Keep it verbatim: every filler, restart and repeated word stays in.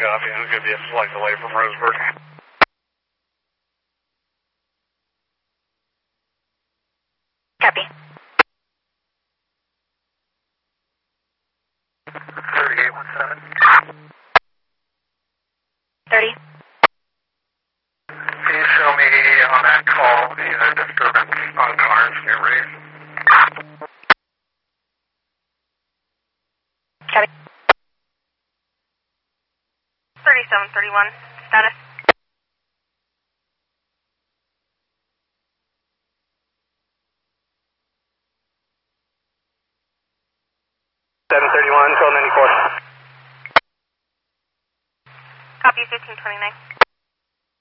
copy. There's going to be a slight delay from Roseburg. Copy. thirty-eight one seven. thirty. Can you show me on that call the uh, disturbance on cars near Reese? Copy. thirty-seven thirty-one. Status. seven thirty-one, twelve ninety-four. Copy fifteen twenty-nine.